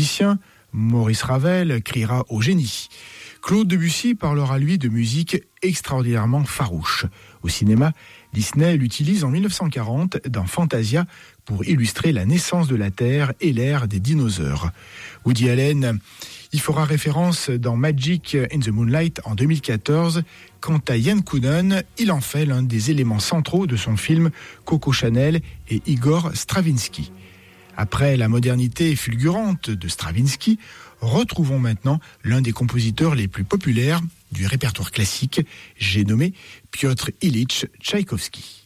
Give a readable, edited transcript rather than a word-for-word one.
musicien, Maurice Ravel criera au génie. Claude Debussy parlera lui de musique extraordinairement farouche. Au cinéma, Disney l'utilise en 1940 dans Fantasia pour illustrer la naissance de la Terre et l'ère des dinosaures. Woody Allen y fera référence dans Magic in the Moonlight en 2014. Quant à Yann Kounen, il en fait l'un des éléments centraux de son film Coco Chanel et Igor Stravinsky. Après la modernité fulgurante de Stravinsky, retrouvons maintenant l'un des compositeurs les plus populaires du répertoire classique, j'ai nommé Piotr Ilyich Tchaïkovski.